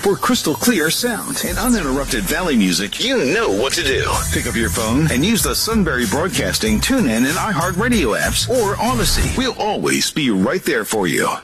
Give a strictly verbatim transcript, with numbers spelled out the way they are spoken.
For crystal clear sound and uninterrupted Valley music, you know what to do. Pick up your phone and use the Sunbury Broadcasting TuneIn and iHeartRadio apps or Odyssey. We'll always be right there for you.